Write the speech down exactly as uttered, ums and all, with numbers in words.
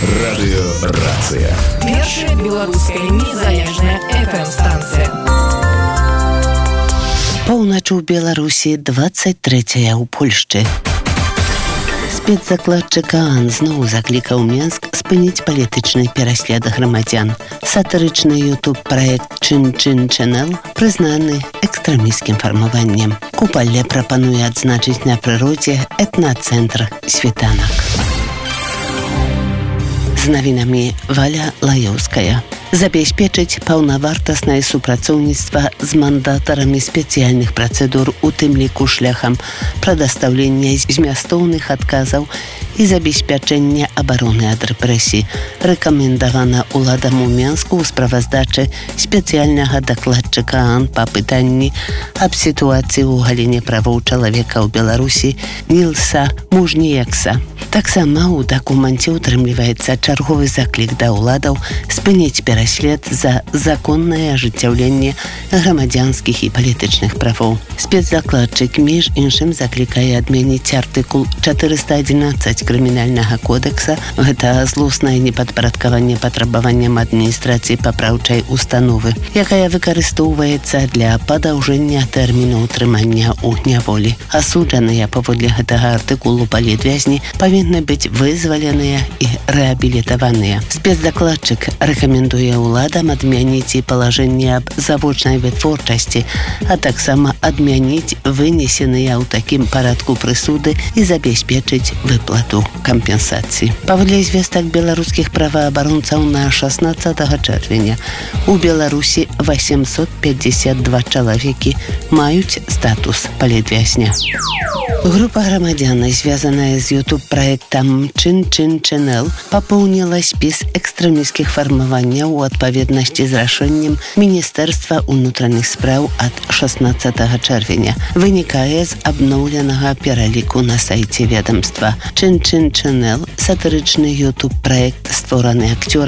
Радыёрацыя. Першая беларуская незалежная эф эм-станцыя. Поўнач у Беларусі, дваццаць трэцяя ў Польшчы. Спецдакладчык ААН зноў заклікаў Менск спыніць палітычны пераслед грамадзян. Сатырычны ютуб-праект «Чин-Чин Чэнэл» прызнаны экстрэмісцкім фармаваннем. Купалле прапануе адзначыць на прыродзе этнацэнтр «Світанак». З навінамі Валя Лаёўская. Забяспечыць паўнавартаснае супрацоўніцтва з мандатарамі спецыяльных працэдур, у тым ліку шляхам прадастаўлення змястоўных адказаў і забеспячэння абароны ад рэпрэсій, рэкамендавана ўладам у Менску ў справаздачы спецыяльнага дакладчыка ААН па пытанні аб сітуацыі ў галіне правоў чалавека ў Беларусі Нілса Мужніекса. Таксама ў дакуменце ўтрымліваецца чарговы заклік да ўладаў спыніць пераслед за законнае ажыццяўленне грамадзянскіх і палітычных правоў. Спецдакладчык, між іншым, заклікае адмяніць артыкул чатырыста адзінаццаць крымінальнага кодекса. Гэта злоснае непадпарадкаванне патрабаванням адміністрацыі папраўчай установы, якая выкарыстоўваецца для падаўжэння тэрміну ўтрымання ў няволі. Асуджаныя паводле гэтага артыкулу палітвязні павінны быць вызваленыя і рэабілітаваныя. Спецдакладчык рэкамендуе ўладам адмяніць і палажэнне аб завочнай вытворчасці, а таксама адмяніць вынесеныя ў такім парадку прысуды і забяспечыць выплату кампенсацыі. Паводле звестак беларускіх праваабаронцаў, на шаснаццатага чэрвеня у Беларусі восемьсот пятьдесят два чалавекі маюць статус палітвязня. Група грамадзян, звязаная з ютуб-праектам «Чин-Чин Чэнэл», папоўніла спіс экстрэмісцкіх фармаванняў у адпаведнасці з рашэннем Міністэрства ўнутраных спраў ад шаснаццатага чэрвеня. Вынікае з абноўленага пераліку на сайце ведамства. «Чин-Чин Чэнэл» — сатырычны ютуб-праект, створаны акцёрам